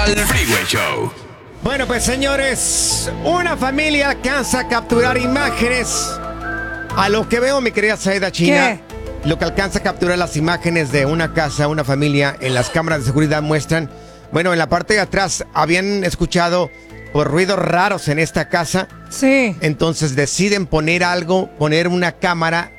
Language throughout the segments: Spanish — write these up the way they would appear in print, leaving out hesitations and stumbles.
al Freeway Show. Bueno, pues señores, una familia alcanza a capturar imágenes. A lo que veo, mi querida Saida China, lo que alcanza a capturar las imágenes de una casa, una familia, en las cámaras de seguridad muestran, bueno, en la parte de atrás habían escuchado por ruidos raros en esta casa. Sí. Entonces deciden poner una cámara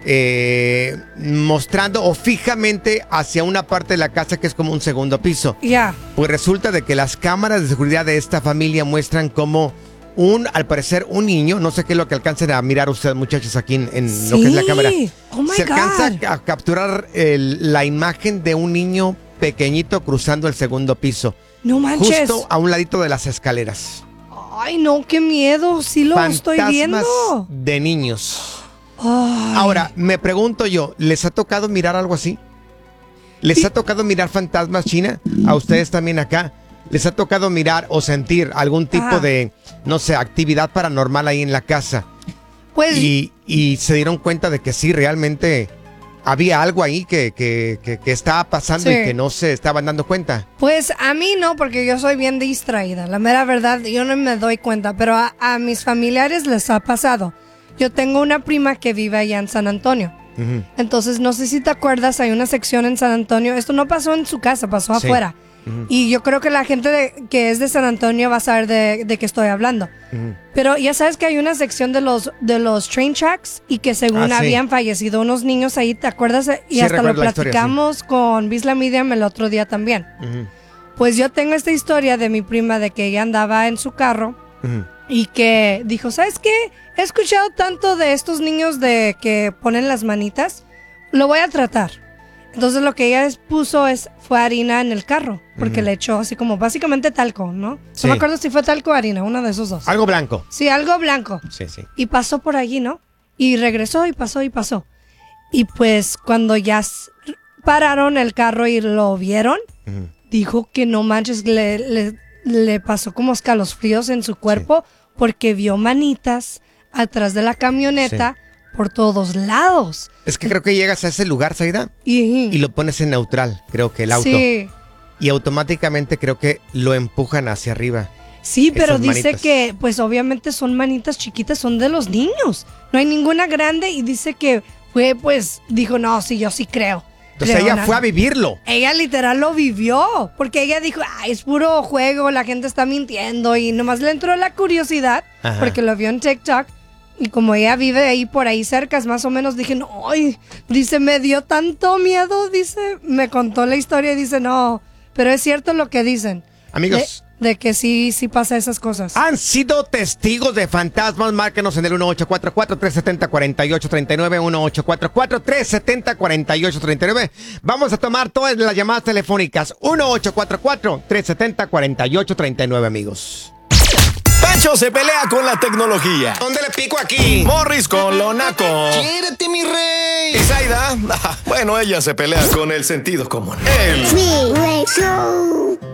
mostrando o fijamente hacia una parte de la casa que es como un segundo piso. Ya. Pues resulta de que las cámaras de seguridad de esta familia muestran como al parecer un niño, no sé qué es lo que alcancen a mirar ustedes muchachos aquí en lo que es la cámara. Oh my Se alcanza God. a capturar la imagen de un niño pequeñito cruzando el segundo piso. No manches. Justo a un ladito de las escaleras. Ay, no, qué miedo. Sí lo estoy viendo. De niños. Ay. Ahora, me pregunto yo, ¿les ha tocado mirar algo así? ¿Les ha tocado mirar fantasmas, China? ¿A ustedes también acá? ¿Les ha tocado mirar o sentir algún tipo de, no sé, actividad paranormal ahí en la casa? Pues... Y se dieron cuenta de que sí, realmente había algo ahí que estaba pasando y que no se estaban dando cuenta. Pues a mí no, porque yo soy bien distraída. La mera verdad, yo no me doy cuenta, pero a mis familiares les ha pasado. Yo tengo una prima que vive allá en San Antonio. Uh-huh. Entonces, no sé si te acuerdas, hay una sección en San Antonio. Esto no pasó en su casa, pasó afuera. Uh-huh. Y yo creo que la gente que es de San Antonio va a saber de qué estoy hablando. Uh-huh. Pero ya sabes que hay una sección de los train tracks y que según habían fallecido unos niños ahí, ¿te acuerdas? Y hasta lo platicamos con Bisla Medium el otro día también. Uh-huh. Pues yo tengo esta historia de mi prima de que ella andaba en su carro. Uh-huh. Y que dijo, ¿sabes qué? He escuchado tanto de estos niños de que ponen las manitas. Lo voy a tratar. Entonces lo que ella puso fue harina en el carro. Porque le echó así como básicamente talco, ¿no? Sí. No me acuerdo si fue talco o harina, uno de esos dos. Algo blanco. Sí, algo blanco. Sí, sí. Y pasó por allí, ¿no? Y regresó y pasó y pasó. Y pues cuando ya pararon el carro y lo vieron, dijo que no manches, le pasó como escalofríos en su cuerpo. Sí. Porque vio manitas atrás de la camioneta por todos lados. Es que creo que llegas a ese lugar, Saida, y lo pones en neutral, creo que el auto. Sí. Y automáticamente creo que lo empujan hacia arriba. Sí, pero dice que pues obviamente son manitas chiquitas, son de los niños. No hay ninguna grande y dice que fue pues, dijo no, sí, yo sí creo. Entonces ella fue a vivirlo. Ella literal lo vivió, porque ella dijo, es puro juego, la gente está mintiendo y nomás le entró la curiosidad, porque lo vio en TikTok y como ella vive ahí por ahí cerca, más o menos dije, no, dice, me dio tanto miedo, dice, me contó la historia y dice, no, pero es cierto lo que dicen. Amigos. De que sí pasa esas cosas. ¿Han sido testigos de fantasmas? Márquenos en el 1844-370-4839, 1844-370-4839. Vamos a tomar todas las llamadas telefónicas. 1844-370-4839, amigos. Pancho se pelea con la tecnología. ¿Dónde le pico aquí? Morris con lo naco. ¡Quiérete, mi rey! Y Zaida, bueno, ella se pelea con el sentido común. El Freeway Show.